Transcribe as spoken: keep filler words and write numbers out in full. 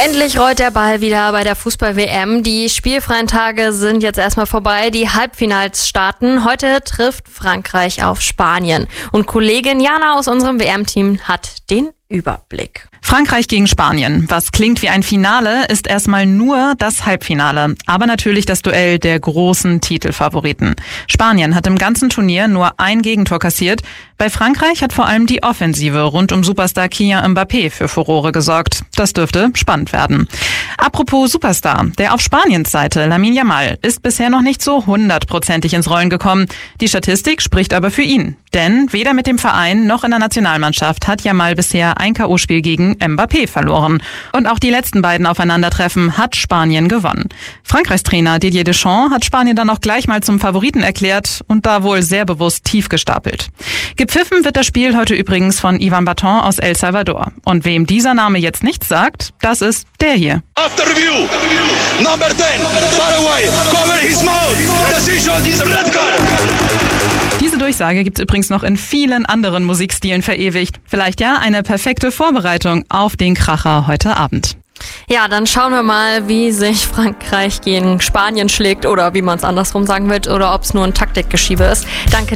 Endlich rollt der Ball wieder bei der Fußball-W M. Die spielfreien Tage sind jetzt erstmal vorbei. Die Halbfinals starten. Heute trifft Frankreich auf Spanien. Und Kollegin Jana aus unserem W M-Team hat den Überblick. Frankreich gegen Spanien. Was klingt wie ein Finale, ist erstmal nur das Halbfinale. Aber natürlich das Duell der großen Titelfavoriten. Spanien hat im ganzen Turnier nur ein Gegentor kassiert. Bei Frankreich hat vor allem die Offensive rund um Superstar Kylian Mbappé für Furore gesorgt. Das dürfte spannend werden. Apropos Superstar. Der auf Spaniens Seite, Lamine Yamal, ist bisher noch nicht so hundertprozentig ins Rollen gekommen. Die Statistik spricht aber für ihn. Denn weder mit dem Verein noch in der Nationalmannschaft hat Yamal bisher ein K O-Spiel gegen Mbappé verloren. Und auch die letzten beiden Aufeinandertreffen hat Spanien gewonnen. Frankreichs Trainer Didier Deschamps hat Spanien dann auch gleich mal zum Favoriten erklärt und da wohl sehr bewusst tief gestapelt. Gepfiffen wird das Spiel heute übrigens von Ivan Baton aus El Salvador. Und wem dieser Name jetzt nichts sagt, das ist der hier. After review, number ten, Paraguay, cover his mouth, decision is red card. Diese Durchsage gibt's übrigens noch in vielen anderen Musikstilen verewigt. Vielleicht ja eine perfekte Vorbereitung auf den Kracher heute Abend. Ja, dann schauen wir mal, wie sich Frankreich gegen Spanien schlägt oder wie man es andersrum sagen will oder ob es nur ein Taktikgeschiebe ist. Danke.